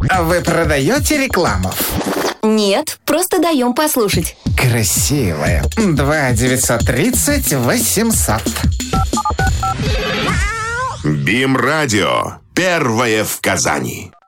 А вы продаете рекламу? Нет, просто даем послушать. Красивая. 2-930-800. БИМ-радио. Первое в Казани.